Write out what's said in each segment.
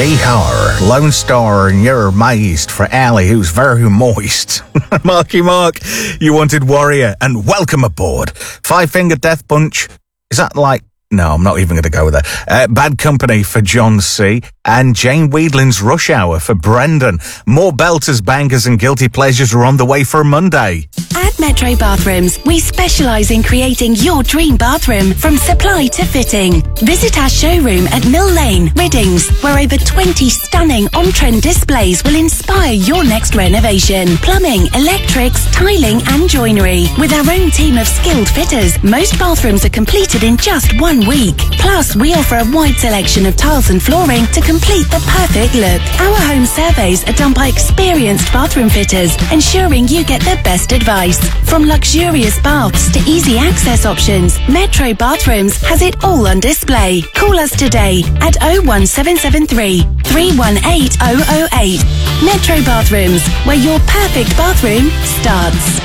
Yeehaw, Lone Star, and you're amazed for Ali, who's very moist. Marky Mark, you wanted Warrior, and welcome aboard. Five Finger Death Punch, is that like... No, I'm not even going to go with that. Bad Company for John C. And Jane Weedlin's Rush Hour for Brendan. More belters, bangers and guilty pleasures are on the way for Monday. At Metro Bathrooms, we specialise in creating your dream bathroom from supply to fitting. Visit our showroom at Mill Lane, Riddings, where over 20 stunning on-trend displays will inspire your next renovation. Plumbing, electrics, tiling and joinery. With our own team of skilled fitters, most bathrooms are completed in just 1 week. Plus, we offer a wide selection of tiles and flooring to complete the perfect look. Our home surveys are done by experienced bathroom fitters, ensuring you get the best advice. From luxurious baths to easy access options, Metro Bathrooms has it all on display. Call us today at 01773 318 008. Metro Bathrooms, where your perfect bathroom starts.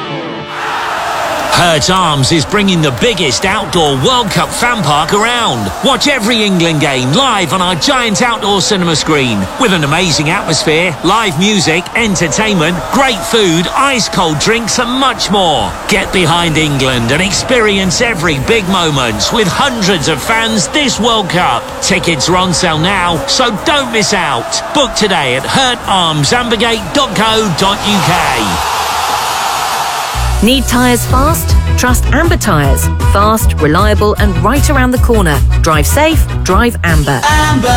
Hertz Arms is bringing the biggest outdoor World Cup fan park around. Watch every England game live on our giant outdoor cinema screen with an amazing atmosphere, live music, entertainment, great food, ice-cold drinks and much more. Get behind England and experience every big moment with hundreds of fans this World Cup. Tickets are on sale now, so don't miss out. Book today at hertarmsambergate.co.uk. Need tyres fast? Trust Amber Tyres. Fast, reliable and right around the corner. Drive safe, drive Amber. Amber.